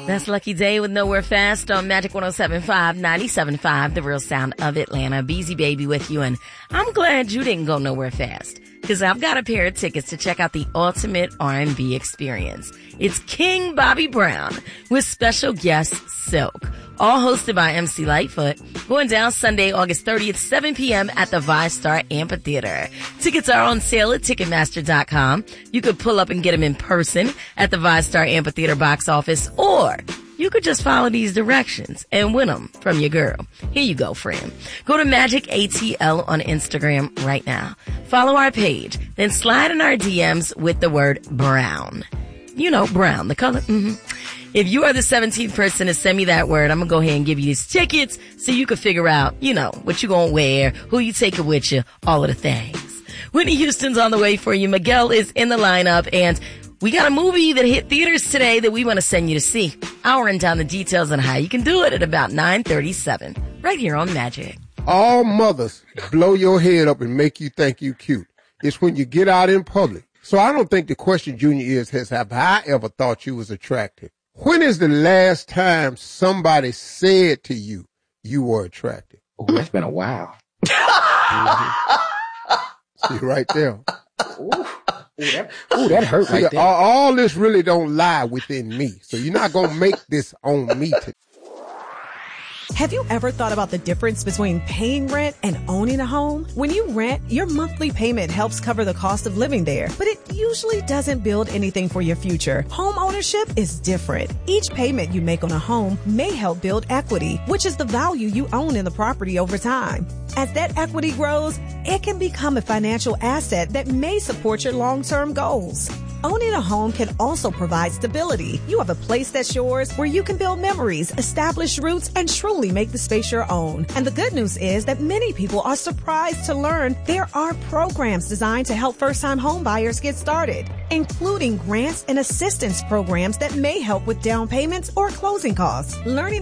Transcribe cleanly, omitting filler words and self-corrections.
That's Lucky Day with Nowhere Fast on Magic 107.5, 97.5, the real sound of Atlanta. Beezy Baby with you, and I'm glad you didn't go nowhere fast, because I've got a pair of tickets to check out the ultimate R&B experience. It's King Bobby Brown with special guest Silk, all hosted by MC Lightfoot, going down Sunday, August 30th, 7 p.m. at the ViStar Amphitheater. Tickets are on sale at Ticketmaster.com. You could pull up and get them in person at the ViStar Amphitheater box office, or you could just follow these directions and win them from your girl. Here you go, friend. Go to Magic ATL on Instagram right now. Follow our page, then slide in our DMs with the word brown. You know, brown, the color. If you are the 17th person to send me that word, I'm going to go ahead and give you these tickets so you can figure out, you know, what you going to wear, who you taking with you, all of the things. Whitney Houston's on the way for you. Miguel is in the lineup, and we got a movie that hit theaters today that we want to send you to see. I'll run down the details on how you can do it at about 9:37, right here on Magic. All mothers blow your head up and make you think you cute. It's when you get out in public. So I don't think the question, Junior, is have I ever thought you was attractive? When is the last time somebody said to you, you were attractive? Oh, that's been a while. See, right there. That hurt right there. All this really don't lie within me. So you're not going to make this on me today. Have you ever thought about the difference between paying rent and owning a home? When you rent, your monthly payment helps cover the cost of living there, but it usually doesn't build anything for your future. Home ownership is different. Each payment you make on a home may help build equity, which is the value you own in the property over time. As that equity grows, it can become a financial asset that may support your long-term goals. Owning a home can also provide stability. You have a place that's yours where you can build memories, establish roots, and truly make the space your own. And the good news is that many people are surprised to learn there are programs designed to help first-time home buyers get started, including grants and assistance programs that may help with down payments or closing costs. Learning